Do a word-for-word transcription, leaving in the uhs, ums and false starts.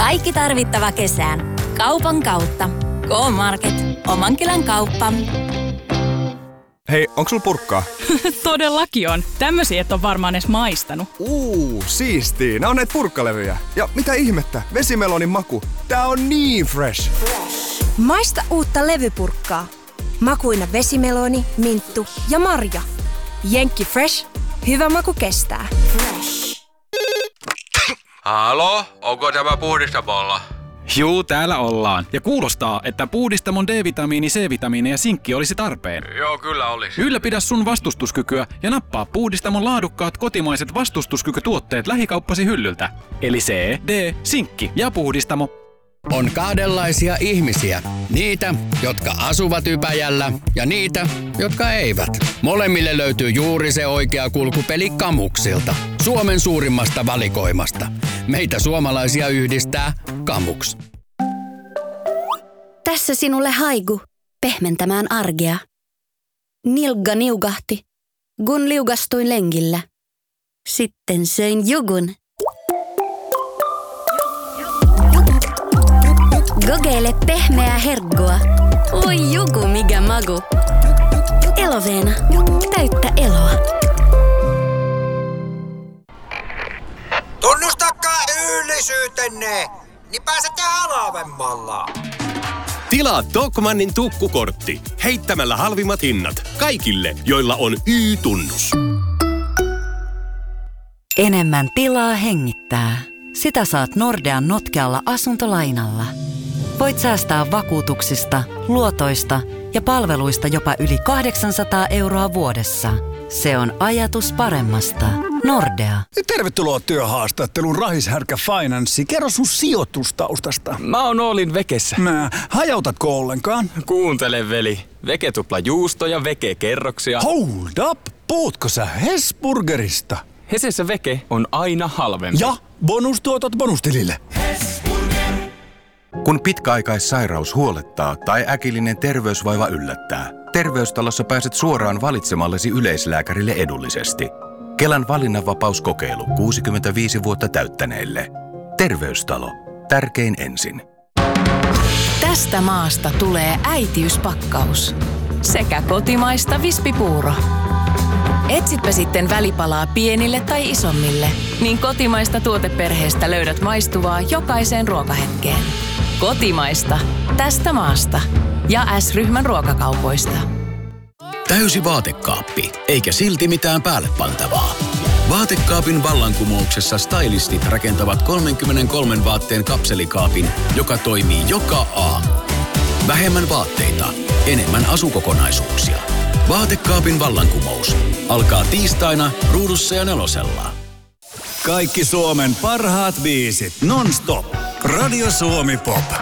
Kaikki tarvittava kesään. Kaupan kautta. K-Market. Oman kylän kauppa. Hei, onks sulla purkkaa? Todellakin on. Tämmösiä et on varmaan edes maistanut. Uuu, siistii. Nää on näitä purkkalevyjä. Ja mitä ihmettä? Vesimelonin maku. Tää on niin fresh. fresh. Maista uutta levypurkkaa. Makuina vesimeloni, minttu ja marja. Jenkki Fresh. Hyvä maku kestää. Fresh. Halo, onko tämä puhdistamolla? Juu, täällä ollaan. Ja kuulostaa, että puhdistamon D-vitamiini, C-vitamiini ja sinkki olisi tarpeen. Joo, kyllä olisi. Ylläpidä sun vastustuskykyä ja nappaa puhdistamon laadukkaat kotimaiset vastustuskykytuotteet lähikauppasi hyllyltä. Eli C, D, sinkki ja puhdistamo. On kahdenlaisia ihmisiä. Niitä, jotka asuvat Ypäjällä ja niitä, jotka eivät. Molemmille löytyy juuri se oikea kulkupeli Kamuksilta. Suomen suurimmasta valikoimasta. Meitä suomalaisia yhdistää Kamuks. Tässä sinulle haigu, pehmentämään arkea. Nilgga niugahti, kun liugastuin lenkillä. Sitten söin jugun. Gogeile pehmeää herkkua. Oi jugu, mikä magu. Eloveena, täyttä eloa. Tunnustakaa yöllisyytenne, niin pääsette halvemmalla. Tilaa Tokmannin tukkukortti heittämällä halvimmat hinnat kaikille, joilla on Y-tunnus. Enemmän tilaa hengittää. Sitä saat Nordean notkealla asuntolainalla. Voit säästää vakuutuksista, luotoista ja palveluista jopa yli kahdeksansataa euroa vuodessa. Se on ajatus paremmasta. Nordea. Tervetuloa työhaastatteluun Rahishärkä Finanssi. Kerro sun sijoitustaustasta. Mä oon Oolin Vekessä. Mä. Hajautatko ollenkaan? Kuuntele, veli. Veke tupla juustoja, Veke kerroksia. Hold up! Puhutko sä Hesburgerista? Hesessä Veke on aina halvempi. Ja bonustuotot bonustilille. Kun pitkäaikaissairaus huolettaa tai äkillinen terveysvaiva yllättää, Terveystalossa pääset suoraan valitsemallesi yleislääkärille edullisesti. Kelan valinnanvapauskokeilu kuusikymmentäviisi vuotta täyttäneille. Terveystalo. Tärkein ensin. Tästä maasta tulee äitiyspakkaus. Sekä kotimaista vispipuuro. Etsitpä sitten välipalaa pienille tai isommille, niin kotimaista tuoteperheestä löydät maistuvaa jokaiseen ruokahetkeen. Kotimaista. Tästä maasta. Ja S-ryhmän ruokakaupoista. Täysi vaatekaappi, eikä silti mitään päälle pantavaa. Vaatekaapin vallankumouksessa stylistit rakentavat kolmekymmentäkolme vaatteen kapselikaapin, joka toimii joka aamu. Vähemmän vaatteita, enemmän asukokonaisuuksia. Vaatekaapin vallankumous alkaa tiistaina Ruudussa ja Nelosella. Kaikki Suomen parhaat biisit non-stop. Radio Suomi Pop.